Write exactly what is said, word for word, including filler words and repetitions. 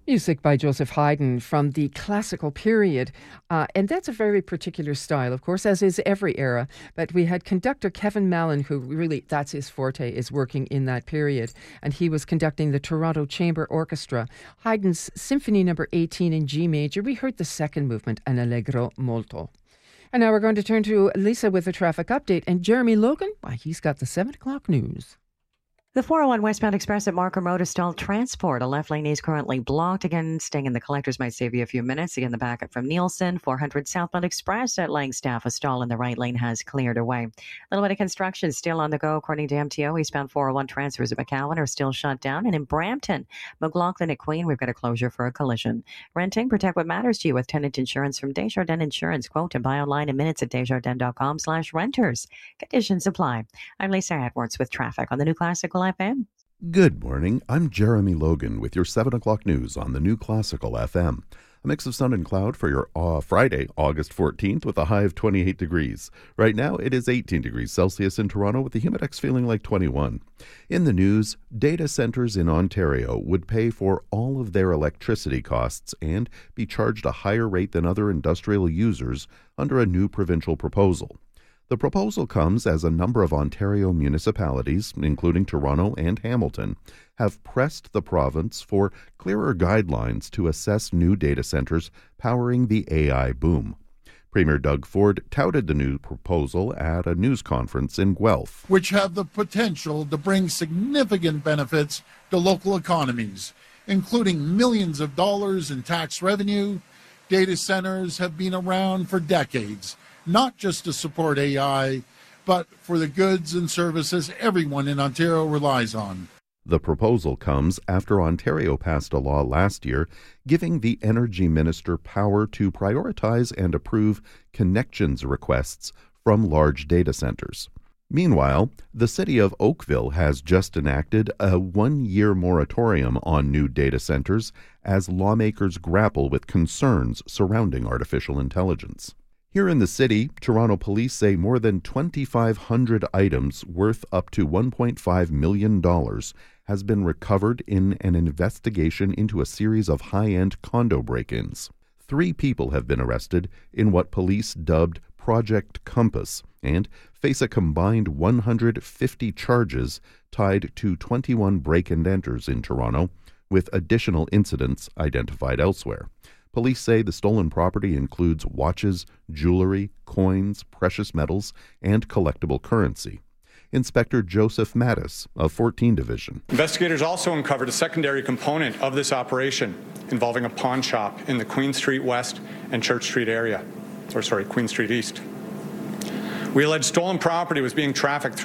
Music by Joseph Haydn from the classical period. Uh, and that's a very particular style, of course, as is every era. But we had conductor Kevin Mallon, who really, that's his forte, is working in that period. And he was conducting the Toronto Chamber Orchestra. Haydn's Symphony Number eighteen in G major. We heard the second movement, an Allegro molto. And now we're going to turn to Lisa with a traffic update. And Jeremy Logan, why, he's got the seven o'clock news. The four oh one westbound express at Markham Road is stalled transport. A left lane is currently blocked. Again, staying in the collectors might save you a few minutes. Again, the backup from Nielsen. four hundred southbound express at Langstaff. A stall in the right lane has cleared away. A little bit of construction still on the go, according to M T O. Eastbound four oh one transfers at McCowan are still shut down. And in Brampton, McLaughlin at Queen, we've got a closure for a collision. Renting, protect what matters to you with tenant insurance from Desjardins Insurance. Quote and buy online in minutes at desjardins.com slash renters. Conditions apply. I'm Lisa Edwards with traffic on the New Classical F M. Good morning. I'm Jeremy Logan with your seven o'clock news on the New Classical F M. A mix of sun and cloud for your uh, Friday, August fourteenth, with a high of twenty-eight degrees. Right now, it is eighteen degrees Celsius in Toronto, with the humidex feeling like twenty-one. In the news, data centers in Ontario would pay for all of their electricity costs and be charged a higher rate than other industrial users under a new provincial proposal. The proposal comes as a number of Ontario municipalities, including Toronto and Hamilton, have pressed the province for clearer guidelines to assess new data centers powering the A I boom. Premier Doug Ford touted the new proposal at a news conference in Guelph, which have the potential to bring significant benefits to local economies, including millions of dollars in tax revenue. Data centers have been around for decades, not just to support A I, but for the goods and services everyone in Ontario relies on. The proposal comes after Ontario passed a law last year giving the Energy Minister power to prioritize and approve connections requests from large data centers. Meanwhile, the city of Oakville has just enacted a one-year moratorium on new data centers as lawmakers grapple with concerns surrounding artificial intelligence. Here in the city, Toronto police say more than twenty-five hundred items worth up to one point five million dollars has been recovered in an investigation into a series of high-end condo break-ins. Three people have been arrested in what police dubbed Project Compass and face a combined one hundred fifty charges tied to twenty-one break-and-enters in Toronto, with additional incidents identified elsewhere. Police say the stolen property includes watches, jewelry, coins, precious metals, and collectible currency. Inspector Joseph Mattis of fourteen Division. Investigators also uncovered a secondary component of this operation involving a pawn shop in the Queen Street West and Church Street area, or sorry, Queen Street East. We allege stolen property was being trafficked through